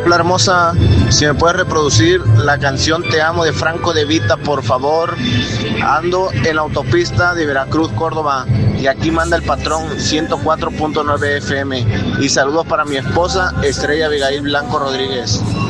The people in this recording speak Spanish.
Hola hermosa, si me puedes reproducir la canción Te Amo de Franco De Vita, por favor. Ando en la autopista de Veracruz, Córdoba, y aquí manda el patrón 104.9 FM. Y saludos para mi esposa, Estrella Abigail Blanco Rodríguez.